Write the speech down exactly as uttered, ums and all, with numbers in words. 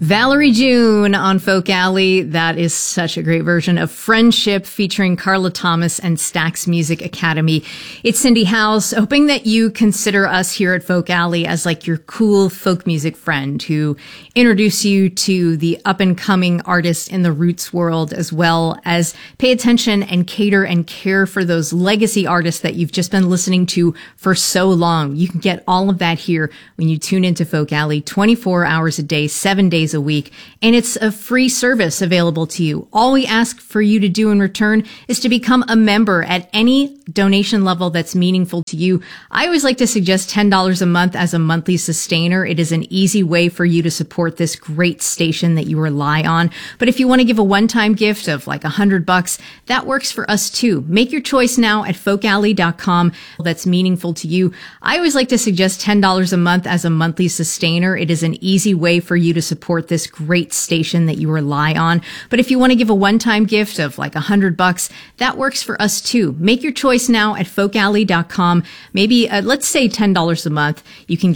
Valerie June on Folk Alley. That is such a great version of Friendship featuring Carla Thomas and Stax Music Academy. It's Cindy House, hoping that you consider us here at Folk Alley as like your cool folk music friend who introduce you to the up and coming artists in the roots world, as well as pay attention and cater and care for those legacy artists that you've just been listening to for so long. You can get all of that here when you tune into Folk Alley twenty-four hours a day, seven days a week, and it's a free service available to you. All we ask for you to do in return is to become a member at any donation level that's meaningful to you. I always like to suggest ten dollars a month as a monthly sustainer. It is an easy way for you to support this great station that you rely on. But if you want to give a one-time gift of like a hundred bucks, that works for us too. Make your choice now at folk alley dot com. That's meaningful to you. I always like to suggest ten dollars a month as a monthly sustainer. It is an easy way for you to support this great station that you rely on. But if you want to give a one-time gift of like a hundred bucks, that works for us too. Make your choice now at folk alley dot com. Maybe, uh, let's say ten dollars a month. You can get